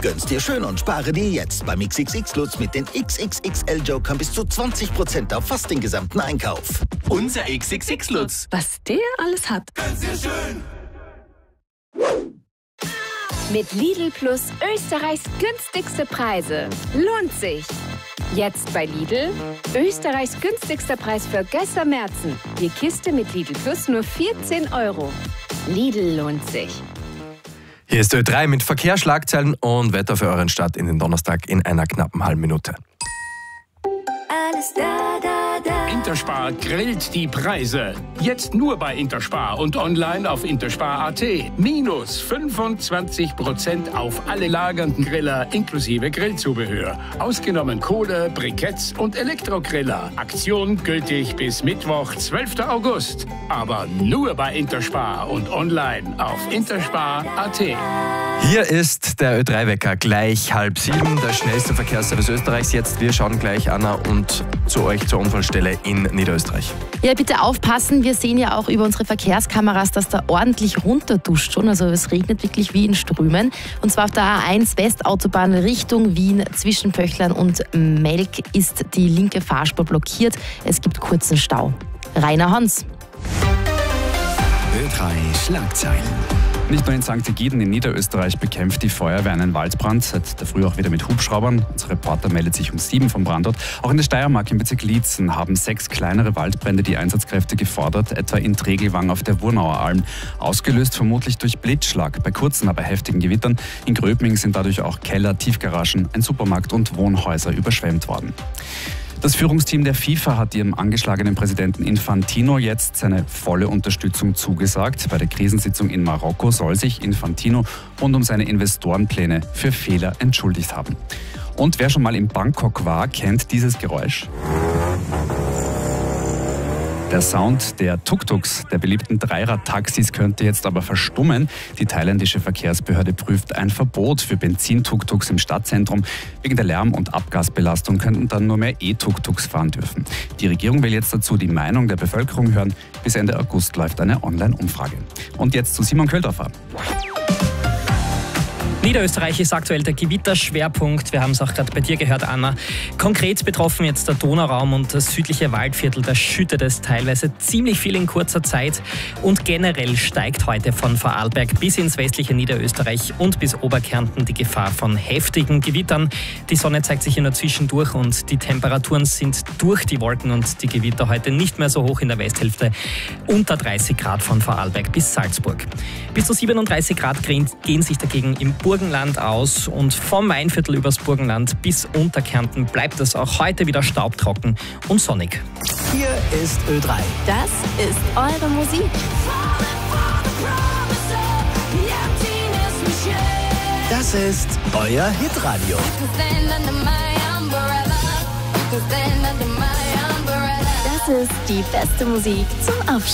Gönn's dir schön und spare dir jetzt beim XXX Lutz mit den XXXL Jokern bis zu 20% auf fast den gesamten Einkauf. Unser XXX Lutz. Was der alles hat. Gönn's dir schön. Mit Lidl Plus Österreichs günstigste Preise. Lohnt sich. Jetzt bei Lidl Österreichs günstigster Preis für Gösser Märzen. Die Kiste mit Lidl Plus nur 14 €. Lidl lohnt sich. Hier ist Ö3 mit Verkehrsschlagzeilen und Wetter für euren Start in den Donnerstag in einer knappen halben Minute. Alles da, da, da. Interspar grillt die Preise. Jetzt nur bei Interspar und online auf interspar.at. Minus 25% auf alle lagernden Griller inklusive Grillzubehör. Ausgenommen Kohle, Briketts und Elektrogriller. Aktion gültig bis Mittwoch, 12. August. Aber nur bei Interspar und online auf interspar.at. Hier ist der Ö3-Wecker gleich 6:30, der schnellste Verkehrsservice Österreichs. Jetzt, wir schauen gleich, Anna, und zu euch zur Unfallstelle in Niederösterreich. Ja, bitte aufpassen. Wir sehen ja auch über unsere Verkehrskameras, dass da ordentlich runterduscht schon. Also es regnet wirklich wie in Strömen. Und zwar auf der A1 Westautobahn Richtung Wien zwischen Pöchlern und Melk ist die linke Fahrspur blockiert. Es gibt kurzen Stau. Rainer Hans. Ö3 Schlagzeilen. Nicht nur in St. Egiden in Niederösterreich bekämpft die Feuerwehr einen Waldbrand, seit der Früh auch wieder mit Hubschraubern. Unser Reporter meldet sich um 7 vom Brandort. Auch in der Steiermark im Bezirk Liezen haben 6 kleinere Waldbrände die Einsatzkräfte gefordert, etwa in Tregelwang auf der Wurnauer Alm. Ausgelöst vermutlich durch Blitzschlag. Bei kurzen, aber heftigen Gewittern in Gröbming sind dadurch auch Keller, Tiefgaragen, ein Supermarkt und Wohnhäuser überschwemmt worden. Das Führungsteam der FIFA hat ihrem angeschlagenen Präsidenten Infantino jetzt seine volle Unterstützung zugesagt. Bei der Krisensitzung in Marokko soll sich Infantino rund um seine Investorenpläne für Fehler entschuldigt haben. Und wer schon mal in Bangkok war, kennt dieses Geräusch. Der Sound der Tuk-Tuks, der beliebten Dreirad-Taxis, könnte jetzt aber verstummen. Die thailändische Verkehrsbehörde prüft ein Verbot für Benzin-Tuk-Tuks im Stadtzentrum. Wegen der Lärm- und Abgasbelastung könnten dann nur mehr E-Tuk-Tuks fahren dürfen. Die Regierung will jetzt dazu die Meinung der Bevölkerung hören. Bis Ende August läuft eine Online-Umfrage. Und jetzt zu Simon Köldorfer. Niederösterreich ist aktuell der Gewitterschwerpunkt. Wir haben es auch gerade bei dir gehört, Anna. Konkret betroffen jetzt der Donauraum und das südliche Waldviertel. Da schüttet es teilweise ziemlich viel in kurzer Zeit. Und generell steigt heute von Vorarlberg bis ins westliche Niederösterreich und bis Oberkärnten die Gefahr von heftigen Gewittern. Die Sonne zeigt sich hier nur zwischendurch und die Temperaturen sind durch die Wolken und die Gewitter heute nicht mehr so hoch in der Westhälfte. Unter 30 Grad von Vorarlberg bis Salzburg. Bis zu 37 Grad gehen sich dagegen im Burgenland aus und vom Weinviertel übers Burgenland bis Unterkärnten bleibt es auch heute wieder staubtrocken und sonnig. Hier ist Ö3. Das ist eure Musik. Das ist euer Hitradio. Das ist die beste Musik zum Aufstehen.